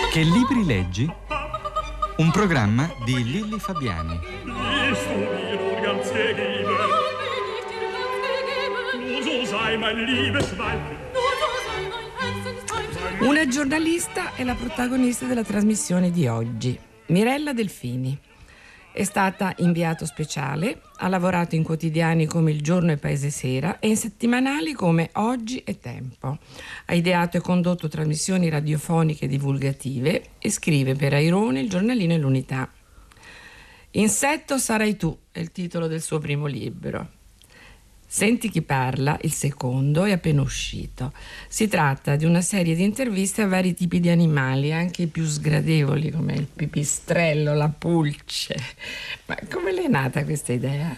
Che libri leggi? Un programma di Lilli Fabiani. Una giornalista è la protagonista della trasmissione di oggi, Mirella Delfini. È stata inviato speciale, ha lavorato in quotidiani come Il Giorno e Paese Sera e in settimanali come Oggi e Tempo. Ha ideato e condotto trasmissioni radiofoniche divulgative e scrive per Airone, Il Giornalino e l'Unità. Insetto sarai tu è il titolo del suo primo libro. Senti chi parla, il secondo, è appena uscito. Si tratta di una serie di interviste a vari tipi di animali, anche i più sgradevoli come il pipistrello, la pulce. Ma come le è nata questa idea?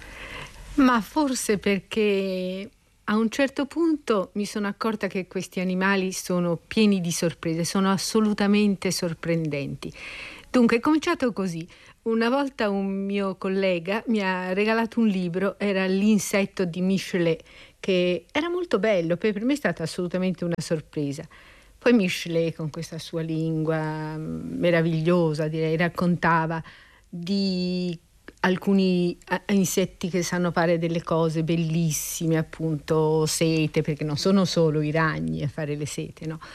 Ma forse perché a un certo punto mi sono accorta che questi animali sono pieni di sorprese, sono assolutamente sorprendenti. Dunque è cominciato così. Una volta un mio collega mi ha regalato un libro, era L'insetto di Michelet, che era molto bello, per me è stata assolutamente una sorpresa. Poi Michelet, con questa sua lingua meravigliosa, direi, raccontava di alcuni insetti che sanno fare delle cose bellissime, appunto sete, perché non sono solo i ragni a fare le sete, no?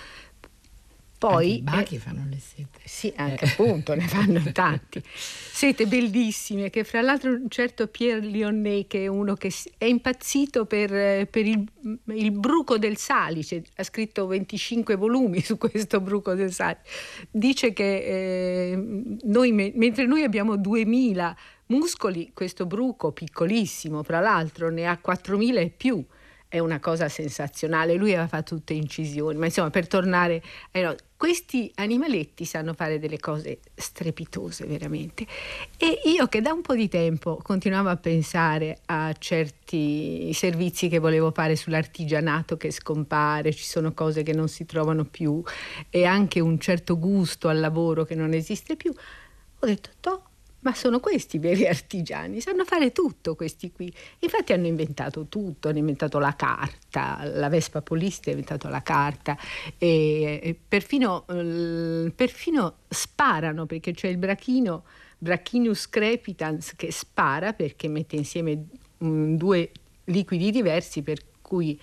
Poi anche i bachi fanno le sete. Sì, anche appunto ne fanno tanti. Sete bellissime, che fra l'altro un certo Pierre Lyonnais, che è uno che è impazzito per il bruco del salice, ha scritto 25 volumi su questo bruco del salice. Dice che mentre noi abbiamo 2000 muscoli, questo bruco piccolissimo, fra l'altro ne ha 4000 e più. È una cosa sensazionale, lui aveva fatto tutte incisioni, ma insomma, per tornare questi animaletti sanno fare delle cose strepitose veramente. E io, che da un po' di tempo continuavo a pensare a certi servizi che volevo fare sull'artigianato che scompare, ci sono cose che non si trovano più e anche un certo gusto al lavoro che non esiste più, ho detto ma sono questi veri artigiani, sanno fare tutto questi qui. Infatti hanno inventato tutto, hanno inventato la carta, la Vespa Polista ha inventato la carta e perfino sparano, perché c'è il Brachinus crepitans, che spara perché mette insieme due liquidi diversi, per cui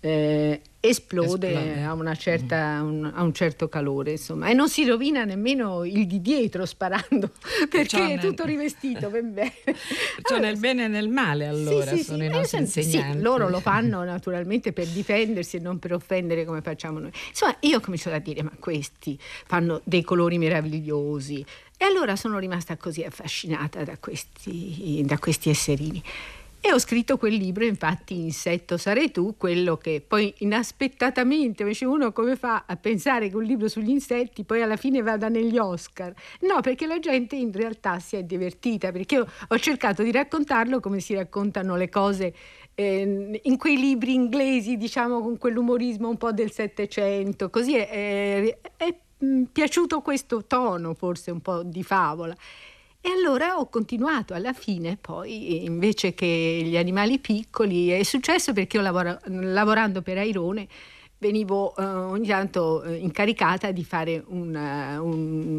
esplode a un certo calore, insomma, e non si rovina nemmeno il di dietro sparando, perché è tutto rivestito ben bene. Cioè nel bene e nel male, allora, sì, sono i nostri insegnanti. Sì, loro lo fanno naturalmente per difendersi e non per offendere come facciamo noi. Insomma, io ho cominciato a dire, ma questi fanno dei colori meravigliosi, e allora sono rimasta così affascinata da questi esserini. E ho scritto quel libro, infatti, Insetto sarai tu, quello che poi inaspettatamente, invece uno come fa a pensare che un libro sugli insetti poi alla fine vada negli Oscar? No, perché la gente in realtà si è divertita, perché io ho cercato di raccontarlo come si raccontano le cose in quei libri inglesi, diciamo, con quell'umorismo un po' del Settecento, così è piaciuto questo tono, forse un po' di favola. E allora ho continuato, alla fine poi, invece che gli animali piccoli, è successo perché io lavorando per Airone venivo ogni tanto incaricata di fare proprio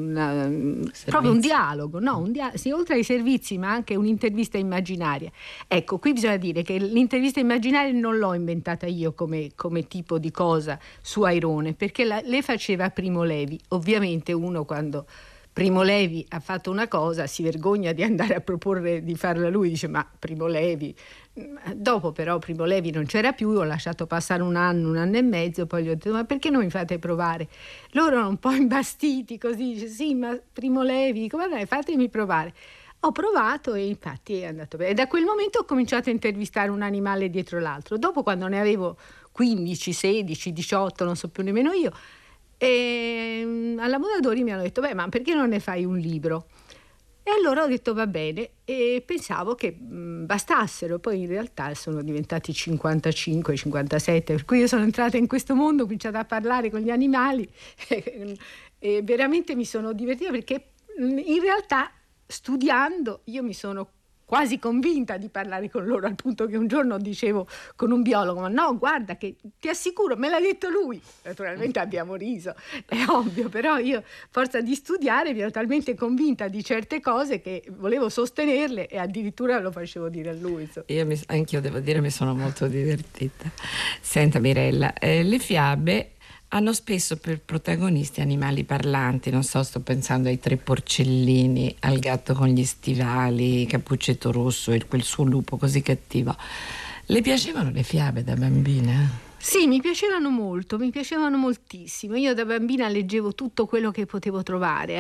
un dialogo, sì, oltre ai servizi, ma anche un'intervista immaginaria. Ecco, qui bisogna dire che l'intervista immaginaria non l'ho inventata io come tipo di cosa su Airone, perché le faceva Primo Levi. Ovviamente uno, quando Primo Levi ha fatto una cosa, si vergogna di andare a proporre di farla lui, dice ma Primo Levi. Dopo però Primo Levi non c'era più, ho lasciato passare un anno e mezzo, poi gli ho detto ma perché non mi fate provare? Loro erano un po' imbastiti così, dice sì ma Primo Levi, dico vabbè fatemi provare. Ho provato e infatti è andato bene, e da quel momento ho cominciato a intervistare un animale dietro l'altro. Dopo, quando ne avevo 15, 16, 18, non so più nemmeno io, e alla Mondadori mi hanno detto beh, ma perché non ne fai un libro? E allora ho detto va bene, e pensavo che bastassero, poi in realtà sono diventati 55, 57, per cui io sono entrata in questo mondo, ho cominciato a parlare con gli animali e veramente mi sono divertita, perché in realtà studiando io mi sono quasi convinta di parlare con loro, al punto che un giorno dicevo con un biologo: ma no, guarda che ti assicuro, me l'ha detto lui. Naturalmente abbiamo riso, è ovvio, però io, forza di studiare, mi ero talmente convinta di certe cose che volevo sostenerle e addirittura lo facevo dire a lui. Anch'io devo dire, mi sono molto divertita. Senta Mirella, le fiabe hanno spesso per protagonisti animali parlanti, non so, sto pensando ai tre porcellini, al gatto con gli stivali, Cappuccetto Rosso e quel suo lupo così cattivo. Le piacevano le fiabe da bambina? Sì, mi piacevano molto, mi piacevano moltissimo. Io da bambina leggevo tutto quello che potevo trovare,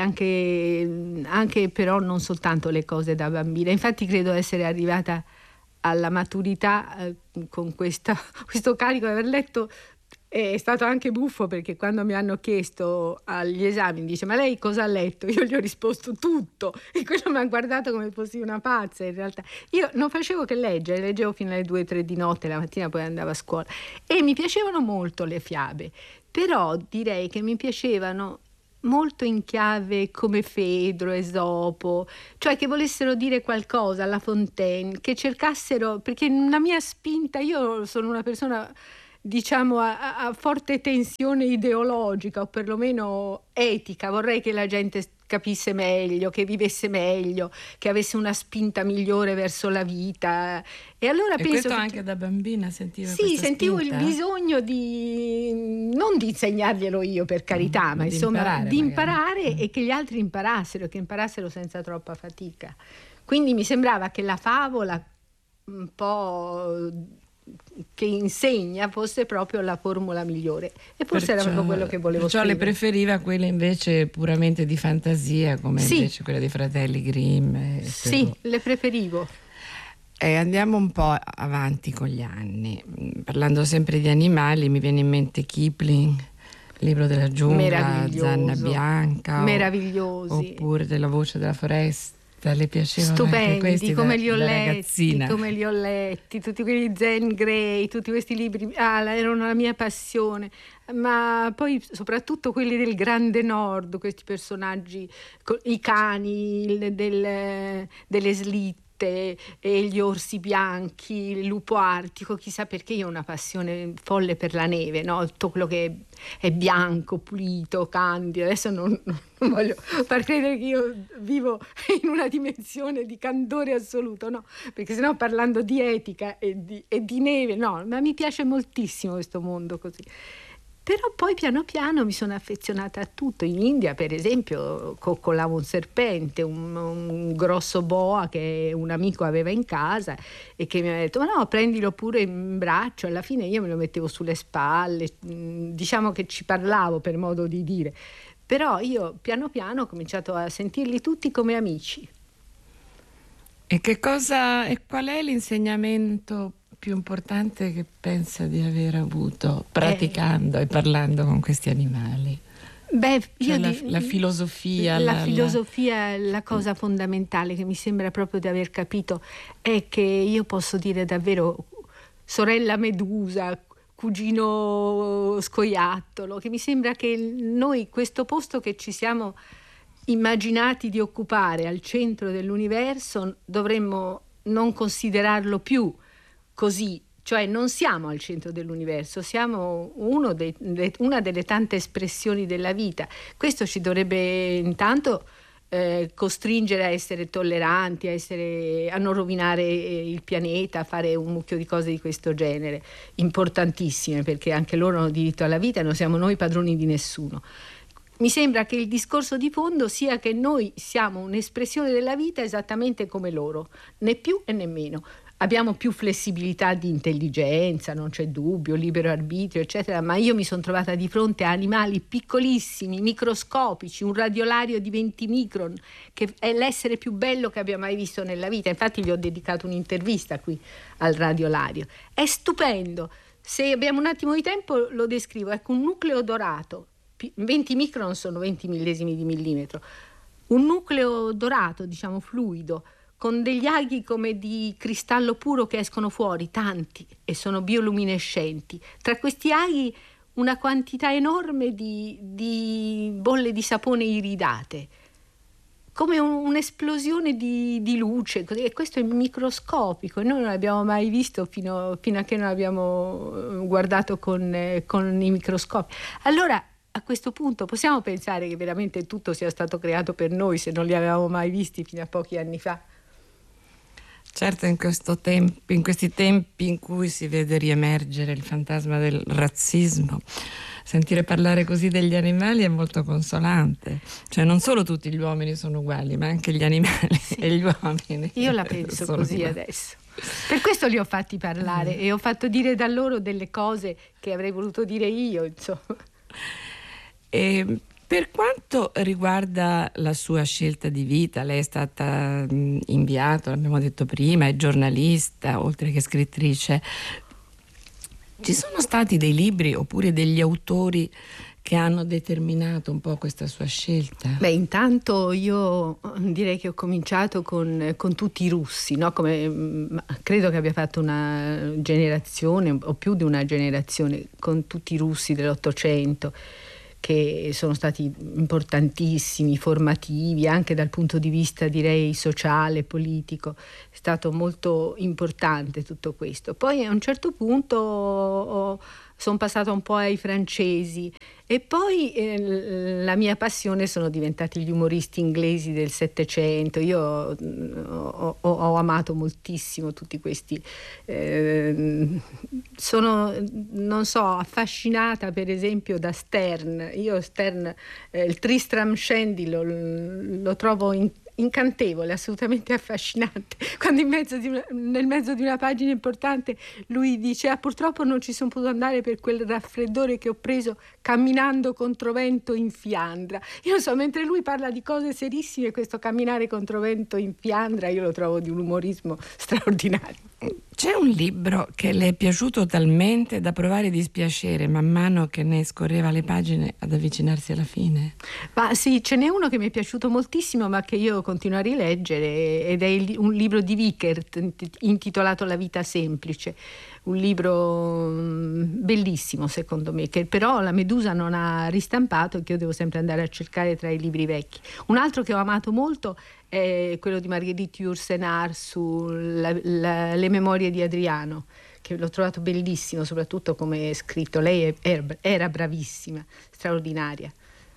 anche però non soltanto le cose da bambina. Infatti credo essere arrivata alla maturità con questo carico di aver letto. È stato anche buffo, perché quando mi hanno chiesto agli esami, mi dice: ma lei cosa ha letto? Io gli ho risposto tutto, e quello mi ha guardato come fossi una pazza. In realtà io non facevo che leggere, leggevo fino alle 2-3 di notte, la mattina poi andavo a scuola, e mi piacevano molto le fiabe, però direi che mi piacevano molto in chiave come Fedro, Esopo, cioè che volessero dire qualcosa, La Fontaine, che cercassero, perché la mia spinta, io sono una persona, diciamo, a forte tensione ideologica, o perlomeno etica. Vorrei che la gente capisse meglio, che vivesse meglio, che avesse una spinta migliore verso la vita. E allora penso questo che anche da bambina sentiva sì, questa sentivo spinta? il bisogno non di insegnarglielo io, per carità, ma insomma di imparare e che gli altri imparassero, che imparassero senza troppa fatica. Quindi mi sembrava che la favola un po' che insegna fosse proprio la formula migliore, e forse era proprio quello che volevo perciò scrivere. le preferiva quelle invece puramente di fantasia, come Sì. invece quelle dei fratelli Grimm Sì, le preferivo. Andiamo un po' avanti con gli anni. Parlando sempre di animali, mi viene in mente Kipling, Libro della giungla, Zanna Bianca, meravigliosi, oppure Della voce della foresta. Le piacevano stupendi, anche questi come da ragazzina? come li ho letti, tutti quelli Zane Grey, tutti questi libri, erano la mia passione. Ma poi soprattutto quelli del Grande Nord, questi personaggi, i cani delle slitte e gli orsi bianchi, il lupo artico. Chissà perché io ho una passione folle per la neve, no? Tutto quello che è bianco, pulito, candido. Adesso non voglio far credere che io vivo in una dimensione di candore assoluto, no, perché sennò, parlando di etica e di neve, no, ma mi piace moltissimo questo mondo così. Però poi piano piano mi sono affezionata a tutto. In India, per esempio, coccolavo un serpente, un grosso boa che un amico aveva in casa, e che mi ha detto: ma no, prendilo pure in braccio. Alla fine io me lo mettevo sulle spalle, diciamo che ci parlavo, per modo di dire. Però io piano piano ho cominciato a sentirli tutti come amici. E qual è l'insegnamento più importante che pensa di aver avuto praticando e parlando con questi animali? La filosofia. La filosofia, la cosa fondamentale che mi sembra proprio di aver capito è che io posso dire davvero sorella Medusa, cugino scoiattolo, che mi sembra che noi, questo posto che ci siamo immaginati di occupare al centro dell'universo, dovremmo non considerarlo più così, cioè non siamo al centro dell'universo, siamo una delle tante espressioni della vita. Questo ci dovrebbe intanto costringere a essere tolleranti, a non rovinare il pianeta, a fare un mucchio di cose di questo genere, importantissime, perché anche loro hanno diritto alla vita e non siamo noi padroni di nessuno. Mi sembra che il discorso di fondo sia che noi siamo un'espressione della vita esattamente come loro, né più e né meno. Abbiamo più flessibilità di intelligenza, non c'è dubbio, libero arbitrio, eccetera, ma io mi sono trovata di fronte a animali piccolissimi, microscopici, un radiolario di 20 micron, che è l'essere più bello che abbia mai visto nella vita. Infatti gli ho dedicato un'intervista qui al radiolario. È stupendo. Se abbiamo un attimo di tempo lo descrivo. Ecco, un nucleo dorato, 20 micron sono 20 millesimi di millimetro, un nucleo dorato, diciamo fluido, con degli aghi come di cristallo puro che escono fuori, tanti, e sono bioluminescenti. Tra questi aghi una quantità enorme di bolle di sapone iridate. come un'esplosione di luce, e questo è microscopico, noi non l'abbiamo mai visto fino a che non abbiamo guardato con i microscopi. Allora a questo punto possiamo pensare che veramente tutto sia stato creato per noi, se non li avevamo mai visti fino a pochi anni fa? Certo, in questi tempi in cui si vede riemergere il fantasma del razzismo, sentire parlare così degli animali è molto consolante. Cioè non solo tutti gli uomini sono uguali, ma anche gli animali e gli uomini. Io la penso così uguali. adesso. Per questo li ho fatti parlare e ho fatto dire da loro delle cose che avrei voluto dire io, insomma. E per quanto riguarda la sua scelta di vita, lei è stata inviata, l'abbiamo detto prima, è giornalista, oltre che scrittrice. Ci sono stati dei libri oppure degli autori che hanno determinato un po' questa sua scelta? Beh, intanto io direi che ho cominciato con tutti i russi, no? Credo che abbia fatto una generazione o più di una generazione con tutti i russi dell'Ottocento, che sono stati importantissimi, formativi, anche dal punto di vista, direi, sociale, politico. È stato molto importante tutto questo. Poi a un certo punto sono passata un po' ai francesi e poi la mia passione sono diventati gli umoristi inglesi del Settecento. Io ho amato moltissimo tutti questi. Sono, non so, affascinata per esempio da Sterne. Io Sterne, il Tristram Shandy lo trovo incantevole, assolutamente affascinante. Quando nel mezzo di una pagina importante lui dice: purtroppo non ci sono potuto andare per quel raffreddore che ho preso camminando controvento in Fiandra. Io non so, mentre lui parla di cose serissime, questo camminare controvento in Fiandra io lo trovo di un umorismo straordinario. C'è un libro che le è piaciuto talmente da provare dispiacere man mano che ne scorreva le pagine ad avvicinarsi alla fine? Ma sì, ce n'è uno che mi è piaciuto moltissimo ma che io continuo a rileggere ed è un libro di Wiechert intitolato La vita semplice, un libro bellissimo secondo me, che però la Medusa non ha ristampato e che io devo sempre andare a cercare tra i libri vecchi. Un altro che ho amato molto è quello di Marguerite Yourcenar sulle memorie di Adriano, che l'ho trovato bellissimo, soprattutto come è scritto. Lei era bravissima, straordinaria.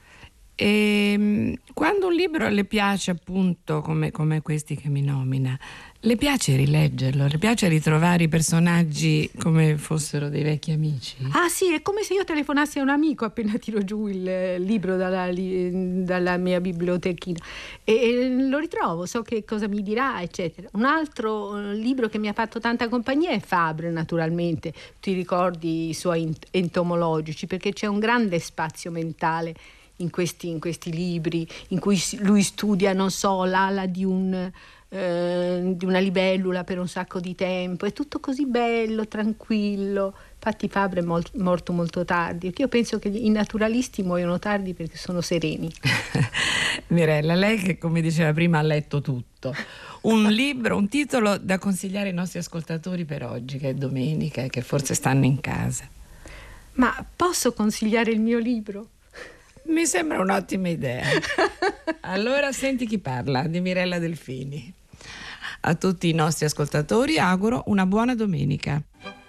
E quando un libro le piace, appunto, come questi che mi nomina, le piace rileggerlo? Le piace ritrovare i personaggi come fossero dei vecchi amici? Ah sì, è come se io telefonassi a un amico appena tiro giù il libro dalla mia bibliotechina e lo ritrovo, so che cosa mi dirà, eccetera. Un altro libro che mi ha fatto tanta compagnia è Fabre, naturalmente. Ti ricordi i suoi entomologici, perché c'è un grande spazio mentale in questi libri in cui lui studia, non so, l'ala di una libellula per un sacco di tempo. È tutto così bello, tranquillo. Infatti Fabre è morto molto tardi. Io penso che i naturalisti muoiono tardi perché sono sereni. Mirella, lei che, come diceva prima, ha letto tutto. Un libro, un titolo da consigliare ai nostri ascoltatori per oggi, che è domenica e che forse stanno in casa. Ma posso consigliare il mio libro? Mi sembra un'ottima idea. Allora senti chi parla, di Mirella Delfini. A tutti i nostri ascoltatori auguro una buona domenica.